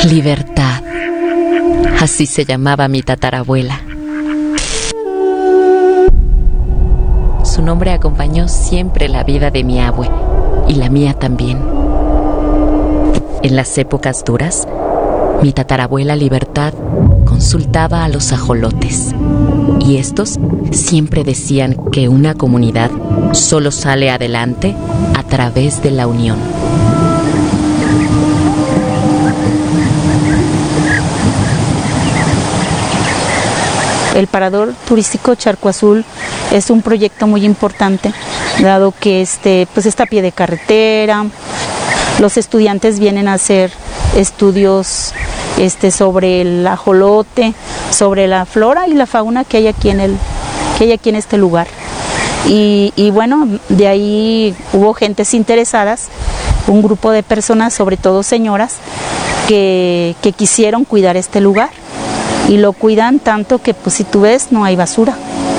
Libertad. Así se llamaba mi tatarabuela. Su nombre acompañó siempre la vida de mi abue y la mía también. En las épocas duras, mi tatarabuela Libertad consultaba a los ajolotes y estos siempre decían que una comunidad solo sale adelante a través de la unión. El Parador Turístico Charco Azul es un proyecto muy importante, dado que pues está a pie de carretera. Los estudiantes vienen a hacer estudios sobre el ajolote, sobre la flora y la fauna que hay aquí en este lugar. Y bueno, de ahí hubo gentes interesadas, un grupo de personas, sobre todo señoras, que quisieron cuidar este lugar. Y lo cuidan tanto que, pues, si tú ves, no hay basura.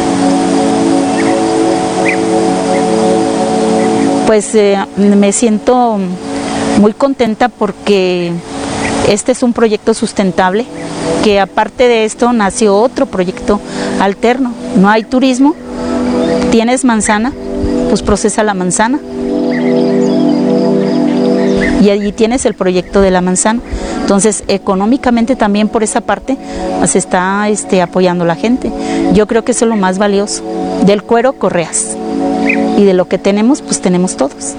Pues me siento muy contenta porque este es un proyecto sustentable, que aparte de esto nació otro proyecto alterno. No hay turismo, tienes manzana, pues procesa la manzana. Y allí tienes el proyecto de la manzana. Entonces, económicamente también por esa parte se está apoyando la gente. Yo creo que eso es lo más valioso. Del cuero, correas. Y de lo que tenemos, pues tenemos todos.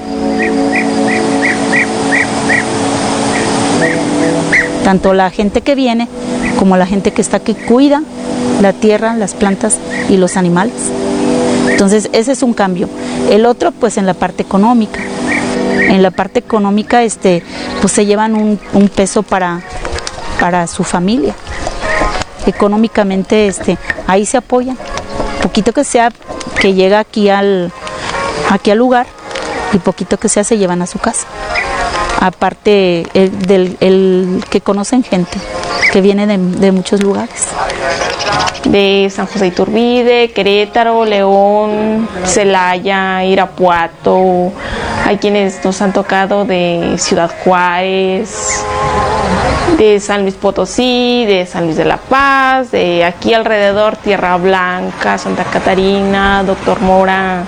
Tanto la gente que viene como la gente que está aquí cuida la tierra, las plantas y los animales. Entonces, ese es un cambio. El otro, pues en la parte económica. En la parte económica, pues se llevan un peso para su familia. Económicamente, ahí se apoyan. Poquito que sea, que llega aquí al lugar, y poquito que sea se llevan a su casa. Aparte el que conocen gente que viene de muchos lugares. De San José Iturbide, Querétaro, León, Celaya, Irapuato. Hay quienes nos han tocado de Ciudad Juárez, de San Luis Potosí, de San Luis de la Paz, de aquí alrededor, Tierra Blanca, Santa Catarina, Doctor Mora.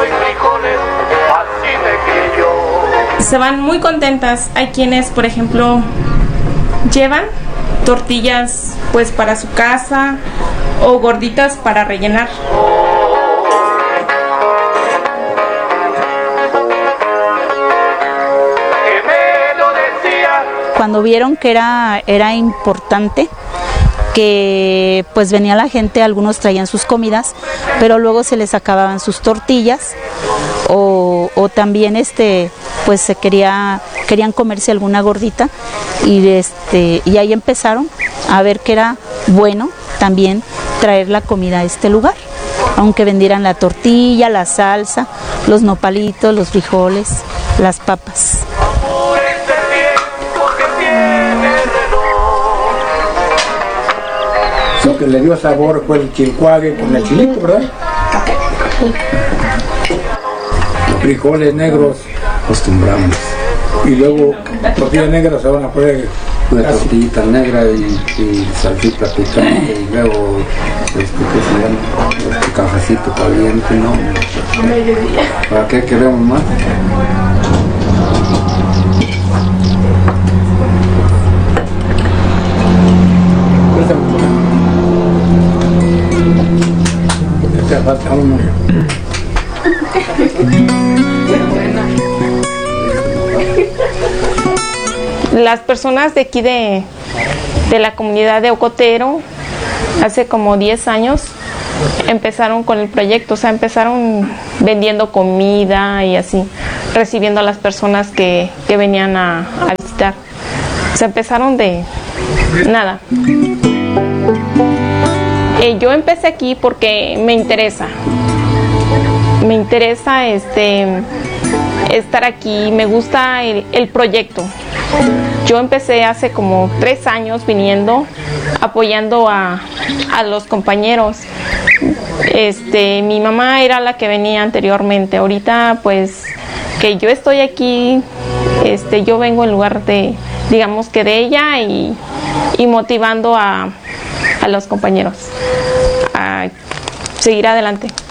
Se van muy contentas. Hay quienes, por ejemplo, llevan tortillas pues para su casa o gorditas para rellenar. Cuando vieron que era importante, que pues venía la gente, algunos traían sus comidas, pero luego se les acababan sus tortillas o también pues querían comerse alguna gordita y ahí empezaron a ver que era bueno también traer la comida a este lugar, aunque vendieran la tortilla, la salsa, los nopalitos, los frijoles, las papas. Lo que le dio sabor fue el chilcuague con el chilito, ¿verdad? Frijoles negros. Acostumbramos. Y luego tortillas negras se van a poner una tortillita negra y salsita picante y luego ¿qué se llama? Cafecito caliente, ¿no? ¿Para qué queremos más? Las personas de aquí de la comunidad de Ocotero, hace como 10 años, empezaron con el proyecto, o sea, empezaron vendiendo comida y así, recibiendo a las personas que venían a visitar. O sea, empezaron de nada. Yo empecé aquí porque me interesa estar aquí, me gusta el proyecto. Yo empecé hace como 3 años viniendo, apoyando a los compañeros. Mi mamá era la que venía anteriormente. Ahorita pues que yo estoy aquí, yo vengo en lugar de digamos que de ella y motivando a los compañeros a seguir adelante.